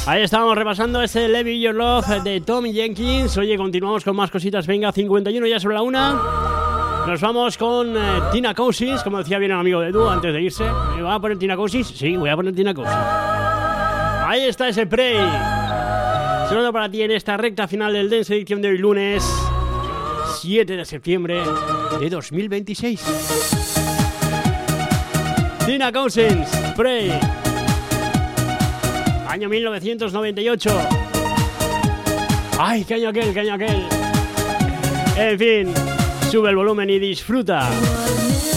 Ahí estábamos repasando ese Leave Your Love de Tom Jenkins. Oye, continuamos con más cositas. Venga, 51 ya sobre la 1. Nos vamos con Tina Cousins, como decía bien el amigo de Edu antes de irse. ¿Me va a poner Tina Cousins? Sí, voy a poner Tina Cousins. Ahí está ese Pray. Sonando para ti en esta recta final del Dance Edition de hoy lunes 7 de septiembre de 2026. Tina Cousins, Pray. Año 1998. ¡Ay, qué año aquel, qué año aquel! En fin, sube el volumen y disfruta.